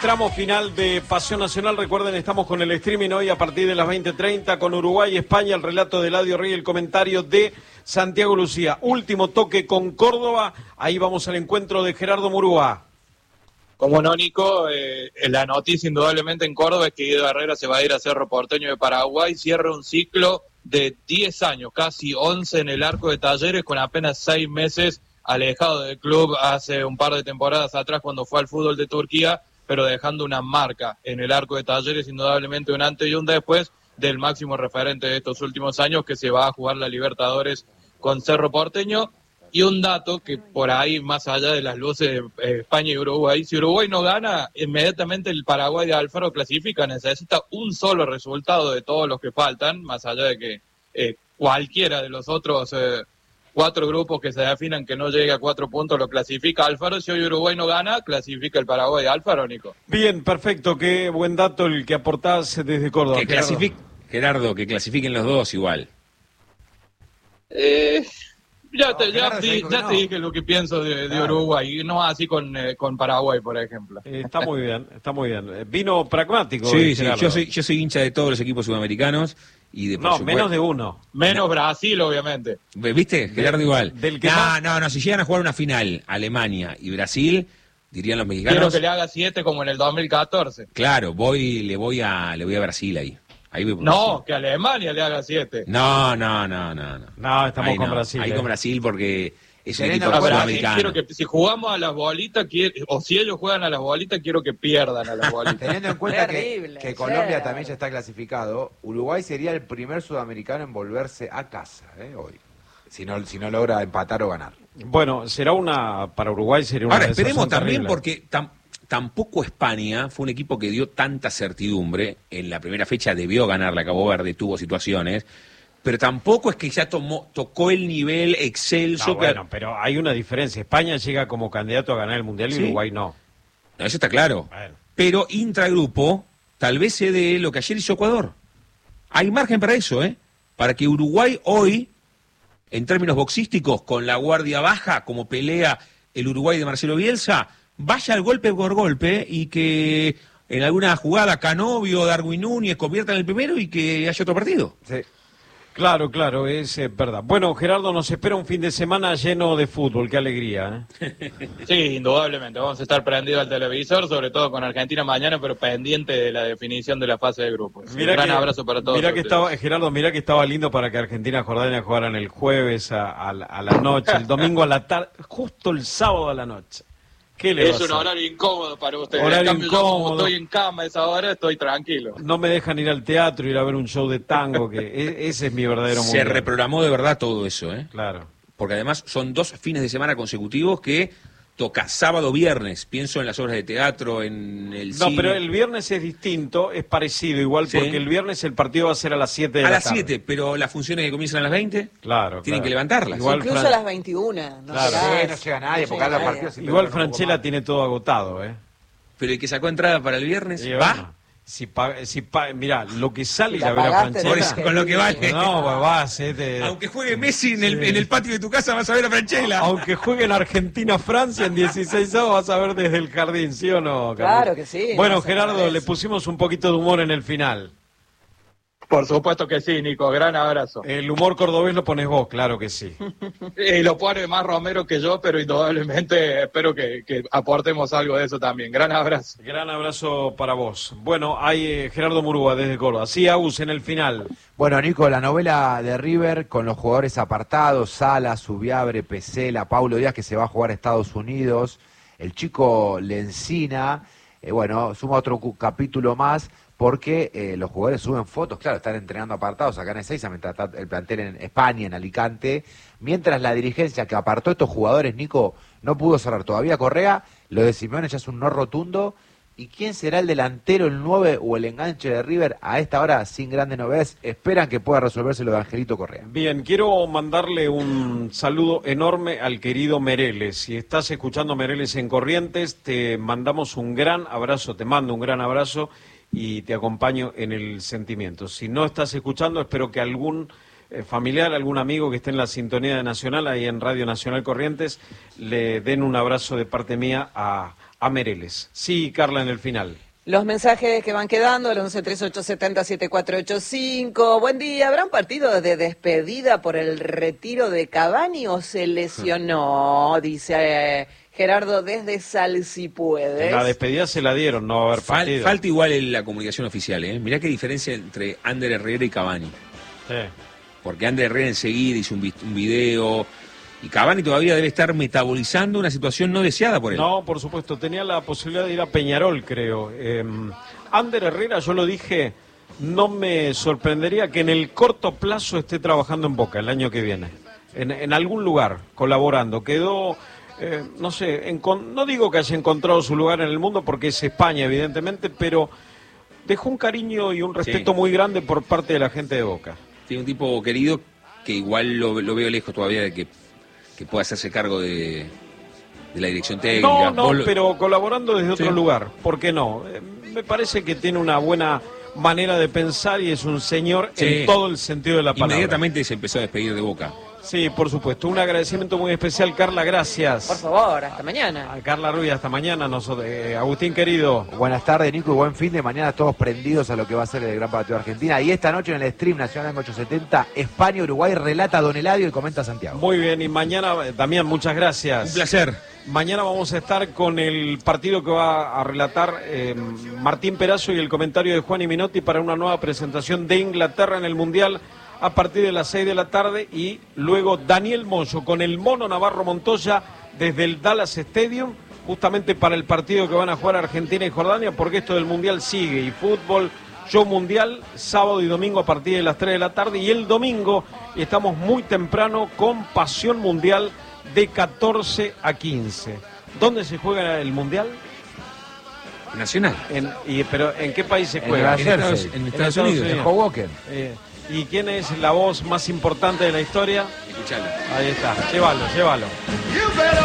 Tramo final de Pasión Nacional. Recuerden, estamos con el streaming hoy a partir de las 20:30 con Uruguay y España. El relato de Eladio Rey, el comentario de Santiago Lucía. Último toque con Córdoba. Ahí vamos al encuentro de Gerardo Murúa. Como no, Nico, la noticia indudablemente en Córdoba es que Guido Herrera se va a ir a Cerro Porteño de Paraguay. Cierra un ciclo de 10 años, casi 11 en el arco de Talleres, con apenas 6 meses alejado del club hace un par de temporadas atrás cuando fue al fútbol de Turquía, pero dejando una marca en el arco de Talleres, indudablemente un antes y un después del máximo referente de estos últimos años, que se va a jugar la Libertadores con Cerro Porteño. Y un dato que por ahí, más allá de las luces de España y Uruguay, si Uruguay no gana, inmediatamente el Paraguay de Alfaro clasifica. Necesita un solo resultado de todos los que faltan, más allá de que cualquiera de los otros 4 grupos que se definan que no llegue a 4 puntos lo clasifica Alfaro. Si hoy Uruguay no gana, clasifica el Paraguay de Alfaro, Nico. Bien, perfecto, qué buen dato el que aportás desde Córdoba. Gerardo, que clasifiquen los dos igual. Ya te dije lo que pienso de Uruguay, no así con Paraguay, por ejemplo. Está muy bien. Vino pragmático. Sí, yo soy hincha de todos los equipos sudamericanos. Y de, no, menos de uno. Menos Brasil, obviamente. ¿Viste? Gerardo igual. No, si llegan a jugar una final, Alemania y Brasil, dirían los mexicanos. Quiero que le haga 7 como en el 2014. Claro, le voy a Brasil ahí. No, que Alemania le haga 7. No. No, estamos con Brasil. Ahí con Brasil porque es un equipo sudamericano. Quiero que si jugamos a las bolitas, o si ellos juegan a las bolitas, quiero que pierdan a las bolitas. Teniendo en cuenta que Colombia también ya está clasificado, Uruguay sería el primer sudamericano en volverse a casa hoy, si no logra empatar o ganar. Bueno, para Uruguay sería una Ahora, esperemos también terrible. Porque tampoco España fue un equipo que dio tanta certidumbre. En la primera fecha debió ganar la Cabo Verde, tuvo situaciones, pero tampoco es que ya tocó el nivel excelso. Bueno, pero hay una diferencia. España llega como candidato a ganar el Mundial y ¿Sí? Uruguay no. No, eso está claro. Bueno. Pero intragrupo, tal vez se dé lo que ayer hizo Ecuador. Hay margen para eso, para que Uruguay hoy, en términos boxísticos, con la guardia baja, como pelea el Uruguay de Marcelo Bielsa, vaya al golpe por golpe y que en alguna jugada Canovio, Darwin Núñez conviertan el primero y que haya otro partido. Sí. Claro, es verdad. Bueno, Gerardo, nos espera un fin de semana lleno de fútbol, qué alegría. Sí, indudablemente, vamos a estar prendidos al televisor, sobre todo con Argentina mañana, pero pendiente de la definición de la fase de grupos. Un gran abrazo para todos. Gerardo, mira que estaba lindo para que Argentina-Jordania jugaran el jueves a la noche, el domingo a la tarde, justo el sábado a la noche. Es un horario incómodo para ustedes. Horario incómodo. Yo, como estoy en cama a esa hora, estoy tranquilo. No me dejan ir al teatro, ir a ver un show de tango, que ese es mi verdadero mundial. Se reprogramó de verdad todo eso, Claro. Porque además son 2 fines de semana consecutivos que toca sábado, viernes. Pienso en las obras de teatro, en el cine. No, pero el viernes es distinto, es parecido igual, ¿Sí? Porque el viernes el partido va a ser a las 7 de la tarde. A las 7, pero las funciones que comienzan a las 20, tienen que levantarlas. Incluso a las 21. No llega nadie, porque cada partido se igual Franchella tiene todo agotado, Pero el que sacó entrada para el viernes, ¿va? Mirá, lo que sale y la ver a Franchella. Por eso, con lo que vale. No, vas, Aunque juegue Messi en el patio de tu casa, vas a ver a Franchella. Aunque juegue en Argentina-Francia en 16 avos, vas a ver desde el jardín, ¿sí o no, Carlos? Claro que sí. Bueno, no Gerardo, le pusimos un poquito de humor en el final. Por supuesto que sí, Nico, gran abrazo. El humor cordobés lo pones vos, claro que sí. Lo pone más Romero que yo, pero indudablemente espero que aportemos algo de eso también. Gran abrazo. Gran abrazo para vos. Bueno, hay Gerardo Murúa desde Córdoba. Sí, Agus, en el final. Bueno, Nico, la novela de River con los jugadores apartados, Sala, Subiabre, Pesela, Paulo Díaz, que se va a jugar a Estados Unidos, el chico Lencina, suma otro capítulo más, porque los jugadores suben fotos, claro, están entrenando apartados acá en Ezeiza, mientras está el plantel en España, en Alicante, mientras la dirigencia que apartó a estos jugadores, Nico, no pudo cerrar todavía Correa, lo de Simeone ya es un no rotundo. ¿Y quién será el delantero, el 9 o el enganche de River a esta hora sin grandes novedades? Esperan que pueda resolverse lo de Angelito Correa. Bien, quiero mandarle un saludo enorme al querido Mereles. Si estás escuchando Mereles en Corrientes, te mandamos un gran abrazo, te mando un gran abrazo y te acompaño en el sentimiento. Si no estás escuchando, espero que algún familiar, algún amigo que esté en la sintonía de Nacional, ahí en Radio Nacional Corrientes, le den un abrazo de parte mía a a Meireles. Sí, Carla, en el final. Los mensajes que van quedando, el 1138707485. Buen día, ¿habrá un partido de despedida por el retiro de Cavani o se lesionó? Dice Gerardo desde Salsipuedes. La despedida se la dieron, no va a haber partido. Falta igual la comunicación oficial, ¿eh? Mirá qué diferencia entre Ander Herrera y Cavani. Sí. Porque Ander Herrera enseguida hizo un video y Cavani todavía debe estar metabolizando una situación no deseada por él. No, por supuesto, tenía la posibilidad de ir a Peñarol, creo. Ander Herrera, yo lo dije, no me sorprendería que en el corto plazo esté trabajando en Boca el año que viene. En algún lugar, colaborando. Quedó, no sé, no digo que haya encontrado su lugar en el mundo porque es España, evidentemente, pero dejó un cariño y un respeto muy grande por parte de la gente de Boca. Tiene un tipo querido que igual lo veo lejos todavía de que pueda hacerse cargo de la dirección técnica. No, pero colaborando desde otro lugar, ¿por qué no? Me parece que tiene una buena manera de pensar y es un señor en todo el sentido de la palabra. Inmediatamente se empezó a despedir de Boca. Sí, por supuesto. Un agradecimiento muy especial, Carla, gracias. Por favor, hasta mañana. A Carla Ruiz, hasta mañana. Agustín, querido. Buenas tardes, Nico, y buen fin de mañana, todos prendidos a lo que va a ser el Gran Partido de Argentina. Y esta noche en el stream Nacional M870, España-Uruguay, relata Don Eladio y comenta Santiago. Muy bien, y mañana, Damián, muchas gracias. Un placer. Mañana vamos a estar con el partido que va a relatar Martín Perazo y el comentario de Juan y Minotti para una nueva presentación de Inglaterra en el Mundial a partir de las 6 de la tarde, y luego Daniel Moyo con el Mono Navarro Montoya desde el Dallas Stadium, justamente para el partido que van a jugar Argentina y Jordania, porque esto del Mundial sigue, y fútbol, show mundial, sábado y domingo a partir de las 3 de la tarde, y el domingo estamos muy temprano con Pasión Mundial de 14 a 15. ¿Dónde se juega el Mundial? Nacional. ¿Pero en qué país se juega? En Estados Unidos. En Hoboken. ¿Y quién es la voz más importante de la historia? Escuchalo. Ahí está, llévalo.